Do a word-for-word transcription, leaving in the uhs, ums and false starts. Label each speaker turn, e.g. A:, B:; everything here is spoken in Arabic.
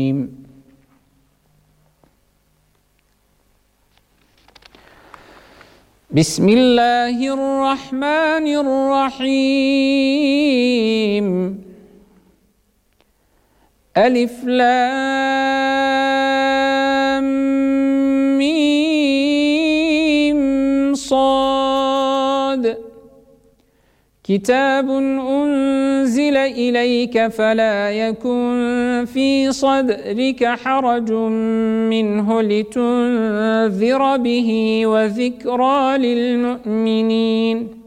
A: بسم الله الرحمن الرحيم. ألف لام ميم صاد. كتاب أنزل إليك فلا يكن في صدرك حرج منه لتنذر به وذكرى للمؤمنين.